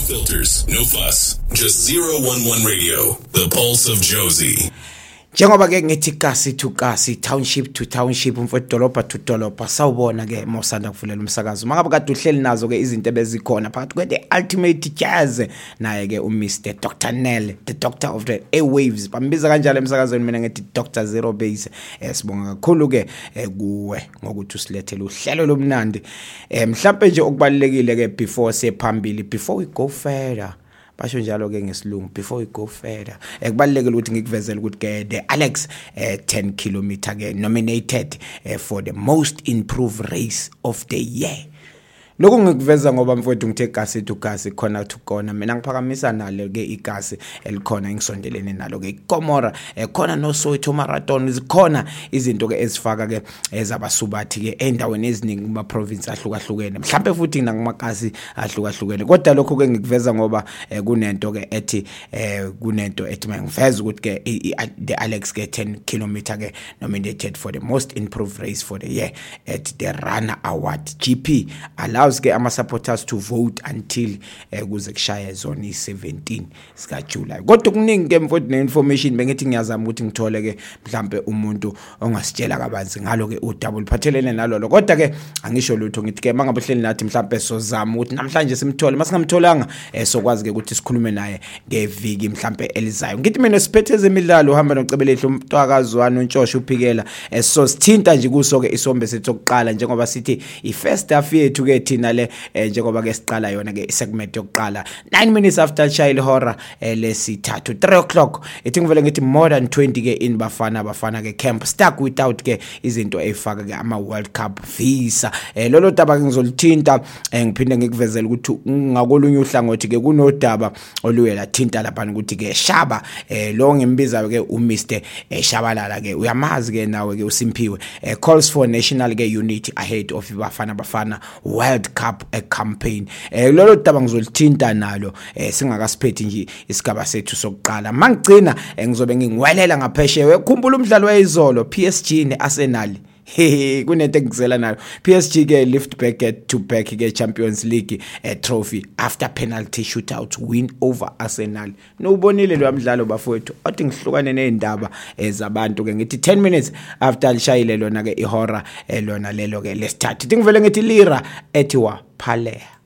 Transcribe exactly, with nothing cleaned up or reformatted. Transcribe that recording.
filters, no fuss. Just zero one one Radio, the pulse of Jozi. Njengoba ke ngithi kasi to kasi, township to township, umfowethu dolobha to dolobha, sawubona ke mosanda kuvulela umsakazo. Mangabe kade uhleli nazo ke izinto ebezikhona phakathi kwe the ultimate jazz naye ke uMr Doctor Nel, the doctor of the airwaves. Bambiza kanjalo emsakazweni, mina ngithi Doctor Zero Base. Sibonga kakhulu ke kuwe ngokuthi usilethele uhlelo lomnandi. Mhlawumbe nje okubalekile ke before sephambili, before we go further, basho njalo ke ngesilungu, before we go further, ekubalekile ukuthi ngikuvezele ukuthi ke the Alex uh, ten kilometer ke nominated uh, for the most improved race of the year. Lokho ngikuveza ngoba mfowethu ngithe gasi to gasi khona to kona, mina ngiphakamisa nalo ke igasi elikhona engisondelene nalo ke iGomora, khona no Soweto Marathon, zikhona izinto ke ezifaka ke ezabasubathi ke endaweni eziningi kuma province ahlukahlukene, mhlambe futhi nakumakasi ahlukahlukene. Kodwa lokho ke ngikuveza ngoba kunento ke ethi kunento ethi mangiveza ukuthi ke the Alex ke ten kilometer ke nominated for the most improved race for the year at the Runner Award. G P allows ke ama supporters to vote until kuze kushaya zone seventeen sika July. Kodwa kuningi ke mfowethu ne information bengithi ngiyazama ukuthi ngithole ke mhlambe umuntu ongasitshela kabanzi ngalo ke udouble phathelene nalo. Kodwa ke angisho lutho, ngithi ke mangabe hleli nathi mhlambe sozama ukuthi namhlanje simthole, masingamtholanga sokwazi ke ukuthi sikhulume naye ngeviki mhlambe elizayo. Ngithi mina siphethe ezemidlalo uhamba nocebelehlo umntwakazwana uNtshosho uphikela, so sithinta nje kuso ke isombe sethu sokuqala njengoba sithi i first half yethu ke thina le njengoba ke siqala yona ke segment yokuqala nine minutes after child horror lesithathu three o'clock. Ithi ngivele ngithi more than twenty ke in bafana bafana ke camp stuck without ke izinto ezifaka ke ama World Cup visa. Lolo daba ke ngizolithinta, ngiphinde ngikuvezela ukuthi ngakolunye uhlangothi ke kunodaba oluyela thinta lapha ukuthi ke Shaba lo ngimbiza ke uMr Shabalala ke uyamazi ke nawe ke uSimpiwe, calls for national ke unity ahead of bafana bafana World Cup a campaign. Eh lolo daba ngizolithinta nalo singakasiphethi nje isigaba sethu sokuqala. Mangigcina ngizobe ngingwelela ngapheshewe. Khumbula umdlalo wayizolo P S G neArsenal. Hey, kunento engizela nayo. P S G ke lift back at to back ke Champions League uh, trophy after penalty shootout win over Arsenal. Nobonile lo mdlalo bafowethu, othi ngihlukane nezindaba ezabantu ke ngithi ten minutes after lishayile lona ke ihora lona lelo ke lesithathu. Ngivele ngithi lira ethiwa Phaleya.